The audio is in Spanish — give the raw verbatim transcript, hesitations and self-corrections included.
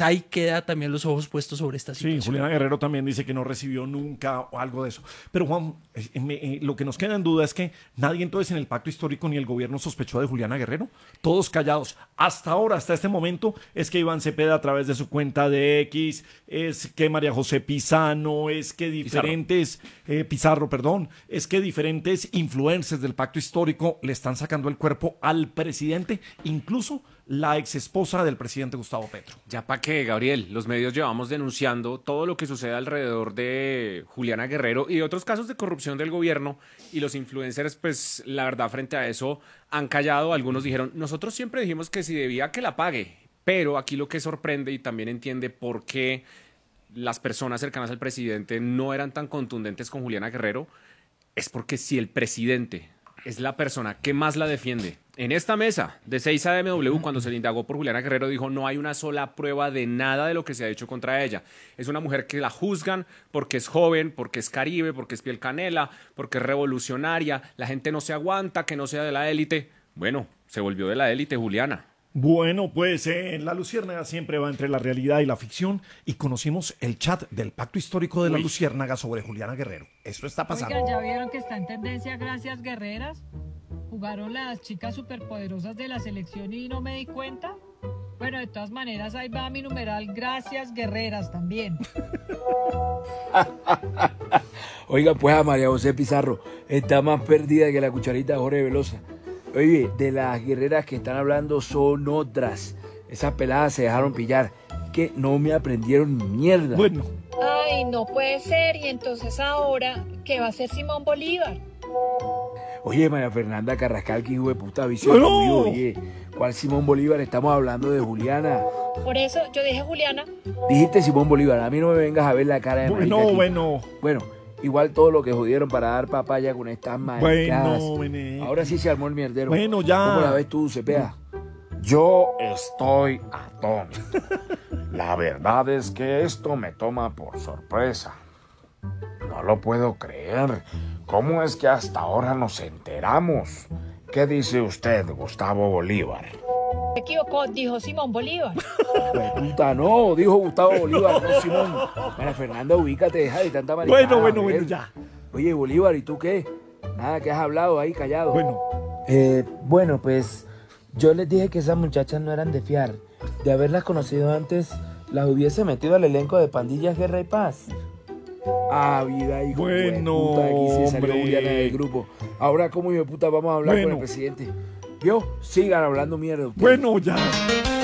Entonces ahí queda también los ojos puestos sobre esta situación. Sí, Juliana Guerrero también dice que no recibió nunca o algo de eso. Pero Juan, eh, me, eh, lo que nos queda en duda es que nadie entonces en el pacto histórico ni el gobierno sospechó de Juliana Guerrero. Todos callados. Hasta ahora, hasta este momento, es que Iván Cepeda a través de su cuenta de X, es que María José Pizano, es que diferentes, Pizarro, eh, Pizarro perdón, es que diferentes influencers del pacto histórico le están sacando el cuerpo al presidente, incluso la ex esposa del presidente Gustavo Petro. Ya para qué, Gabriel, los medios llevamos denunciando todo lo que sucede alrededor de Juliana Guerrero y otros casos de corrupción del gobierno, y los influencers, pues la verdad, frente a eso han callado. Algunos dijeron, nosotros siempre dijimos que si debía que la pague, pero aquí lo que sorprende y también entiende por qué las personas cercanas al presidente no eran tan contundentes con Juliana Guerrero, es porque si el presidente es la persona que más la defiende en esta mesa de seis A M W, cuando se le indagó por Juliana Guerrero, dijo no hay una sola prueba de nada de lo que se ha hecho contra ella. Es una mujer que la juzgan porque es joven, porque es caribe, porque es piel canela, porque es revolucionaria, la gente no se aguanta que no sea de la élite. Bueno, se volvió de la élite Juliana. Bueno, pues eh, la Luciérnaga siempre va entre la realidad y la ficción, y conocimos el chat del pacto histórico de la Uy. Luciérnaga sobre Juliana Guerrero. Eso está pasando. Oigan, ¿ya vieron que está en tendencia Gracias Guerreras? ¿Jugaron las chicas superpoderosas de la selección y no me di cuenta? Bueno, de todas maneras, ahí va mi numeral Gracias Guerreras también. Oiga, pues a María José Pizarro está más perdida que la cucharita de Jorge Velosa. Oye, de las guerreras que están hablando son otras. Esas peladas se dejaron pillar, que no me aprendieron ni mierda. Bueno, Ay, no puede ser. Y entonces ahora, ¿qué va a hacer Simón Bolívar? Oye, María Fernanda Carrascal, que hijo de puta visión ¡No! conmigo, oye. ¿Cuál Simón Bolívar? Estamos hablando de Juliana. Por eso yo dije Juliana. Dijiste Simón Bolívar, a mí no me vengas a ver la cara de marica bueno, aquí. bueno. Bueno, igual todo lo que jodieron para dar papaya con estas maricadas. Bueno, Bené. Ahora sí se armó el mierdero. Bueno, ya. ¿Cómo la ves tú, Cepeda? Yo estoy atónito. La verdad es que esto me toma por sorpresa. No lo puedo creer. ¿Cómo es que hasta ahora nos enteramos? ¿Qué dice usted, Gustavo Bolívar? Se equivocó, dijo Simón Bolívar. Pues puta, no, dijo Gustavo Bolívar, no Simón. María Fernanda, ubícate, deja de tanta maricada. Bueno, bueno, ver. bueno, ya. Oye, Bolívar, ¿y tú qué? Nada, que has hablado ahí callado. Bueno, Eh, bueno, pues yo les dije que esas muchachas no eran de fiar. De haberlas conocido antes, las hubiese metido al elenco de Pandillas Guerra y Paz. Ah, vida, hijo de Bueno, puta, aquí se salió hombre. Juliana del grupo. Ahora, ¿cómo hijo de puta vamos a hablar Bueno. con el presidente? ¿Vio? Sigan hablando mierda ustedes. bueno, ya.